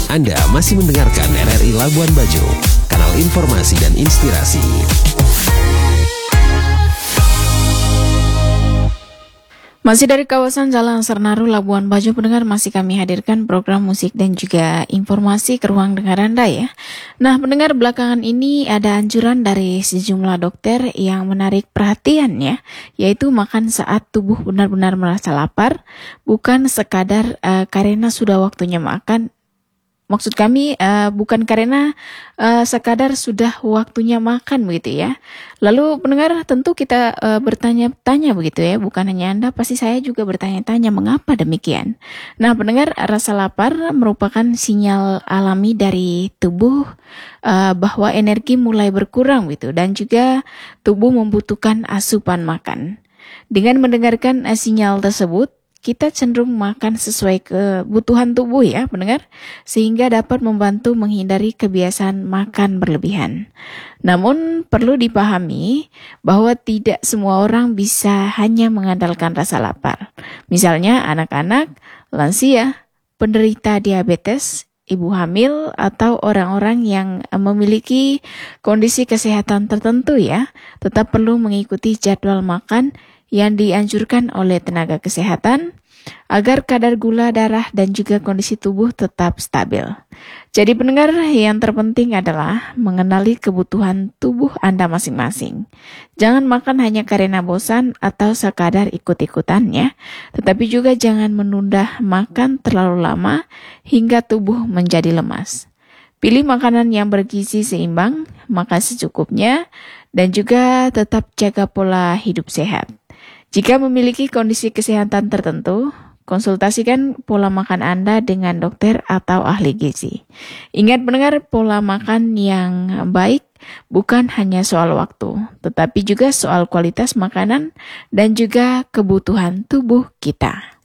Anda masih mendengarkan RRI Labuan Bajo, kanal informasi dan inspirasi. Masih dari kawasan Jalan Sernaru, Labuan Bajo, pendengar, masih kami hadirkan program musik dan juga informasi ke ruang dengar Anda ya. Nah, pendengar, belakangan ini ada anjuran dari sejumlah dokter yang menarik perhatian ya, yaitu makan saat tubuh benar-benar merasa lapar, bukan sekadar karena sudah waktunya makan. Maksud kami bukan karena sekadar sudah waktunya makan begitu ya. Lalu pendengar, tentu kita bertanya-tanya begitu ya. Bukan hanya Anda, pasti saya juga bertanya-tanya mengapa demikian. Nah pendengar, rasa lapar merupakan sinyal alami dari tubuh bahwa energi mulai berkurang gitu. Dan juga tubuh membutuhkan asupan makan. Dengan mendengarkan sinyal tersebut, kita cenderung makan sesuai kebutuhan tubuh ya pendengar, sehingga dapat membantu menghindari kebiasaan makan berlebihan. Namun perlu dipahami bahwa tidak semua orang bisa hanya mengandalkan rasa lapar. Misalnya anak-anak, lansia, penderita diabetes, ibu hamil, atau orang-orang yang memiliki kondisi kesehatan tertentu ya, tetap perlu mengikuti jadwal makan yang dianjurkan oleh tenaga kesehatan agar kadar gula darah dan juga kondisi tubuh tetap stabil. Jadi pendengar, yang terpenting adalah mengenali kebutuhan tubuh Anda masing-masing. Jangan makan hanya karena bosan atau sekadar ikut-ikutan ya, tetapi juga jangan menunda makan terlalu lama hingga tubuh menjadi lemas. Pilih makanan yang bergizi seimbang, makan secukupnya, dan juga tetap jaga pola hidup sehat. Jika memiliki kondisi kesehatan tertentu, konsultasikan pola makan Anda dengan dokter atau ahli gizi. Ingat pendengar, pola makan yang baik bukan hanya soal waktu, tetapi juga soal kualitas makanan dan juga kebutuhan tubuh kita.